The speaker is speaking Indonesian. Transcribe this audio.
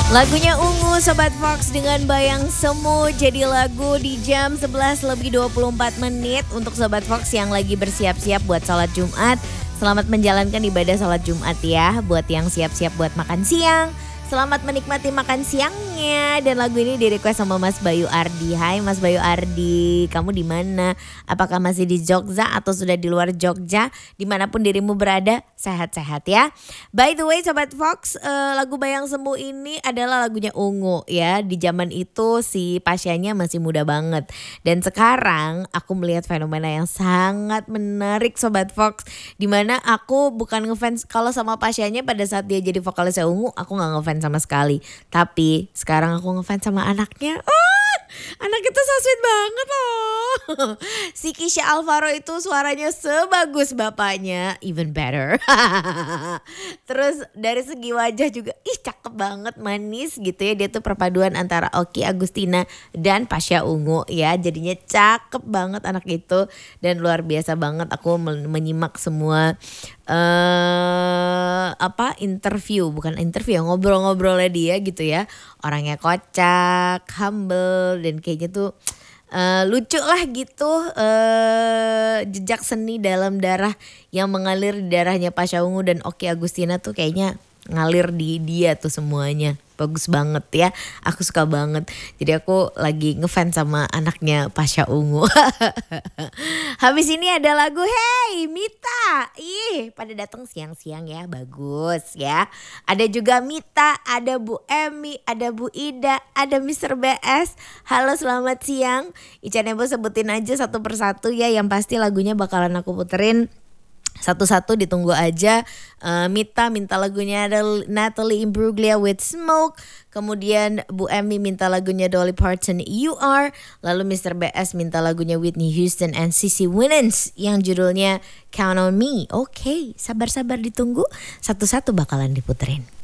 Lagunya Ungu Sobat Fox dengan Bayang Semu jadi lagu di jam 11 lebih 24 menit untuk Sobat Fox yang lagi bersiap-siap buat sholat Jumat. Selamat menjalankan ibadah sholat Jumat ya. Buat yang siap-siap buat makan siang, selamat menikmati makan siangnya. Dan lagu ini di-request sama Mas Bayu Ardi. Hai Mas Bayu Ardi, kamu di mana? Apakah masih di Jogja atau sudah di luar Jogja? Dimanapun dirimu berada, sehat-sehat ya. By the way Sobat Fox, lagu Bayang Semu ini adalah lagunya Ungu ya. Di zaman itu si Pasyanya masih muda banget. Dan sekarang aku melihat fenomena yang sangat menarik Sobat Fox. Dimana aku bukan ngefans kalau sama Pasyanya pada saat dia jadi vokalisnya Ungu, aku gak ngefans sama sekali. Tapi sekarang aku ngefans sama anaknya. Anak itu so sweet banget loh. Si Kisha Alvaro itu suaranya sebagus bapaknya, even better. Terus dari segi wajah juga, cakep banget, manis gitu ya. Dia tuh perpaduan antara Oki Agustina dan Pasha Ungu ya. Jadinya cakep banget anak itu. Dan luar biasa banget aku menyimak semua ngobrol-ngobrolnya dia gitu ya. Orangnya kocak, humble, dan kayaknya tuh lucu lah gitu. Jejak seni dalam darah yang mengalir di darahnya Pasha Ungu dan Oki Agustina tuh kayaknya ngalir di dia tuh semuanya. Bagus banget ya, aku suka banget. Jadi aku lagi ngefans sama anaknya Pasha Ungu. Habis ini ada lagu Hey Mita. Pada datang siang-siang ya, bagus ya. Ada juga Mita, ada Bu Emi, ada Bu Ida, ada Mr. BS. Halo selamat siang. Ica Nebo sebutin aja satu persatu ya. Yang pasti lagunya bakalan aku puterin satu-satu, ditunggu aja. Mita minta lagunya ada Natalie Imbruglia with Smoke. Kemudian Bu Emi minta lagunya Dolly Parton You Are. Lalu Mr. BS minta lagunya Whitney Houston and Cissy Winans yang judulnya Count on Me. Oke, sabar-sabar ditunggu. Satu-satu bakalan diputerin.